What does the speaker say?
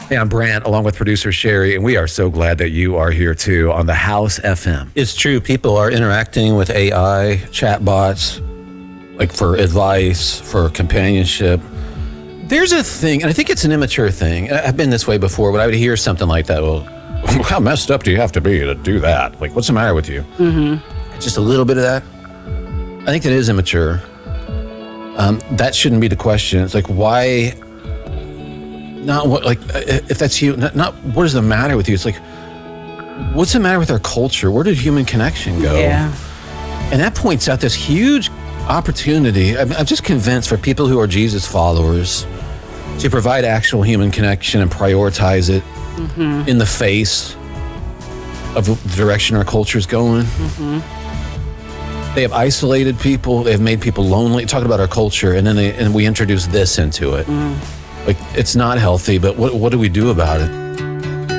Hey, I'm Brant, along with producer Sherry, and we are so glad that you are here too on the House FM. It's true. People are interacting with AI, chatbots, like for advice, for companionship. There's a thing, and I think it's an immature thing. I've been this way before, but I would hear something like that. Well, how messed up do you have to be to do that? Like, what's the matter with you? Mm-hmm. Just a little bit of that. I think that is immature. That shouldn't be the question. It's like, why? Not what, like, if that's you, not what is the matter with you? It's like, what's the matter with our culture? Where did human connection go? Yeah. And that points out this huge opportunity. I'm just convinced for people who are Jesus followers to provide actual human connection and prioritize it in the face of the direction our culture is going. They have isolated people. They have made people lonely. Talking about our culture, and then we introduce this into it. Like, it's not healthy, but what do we do about it?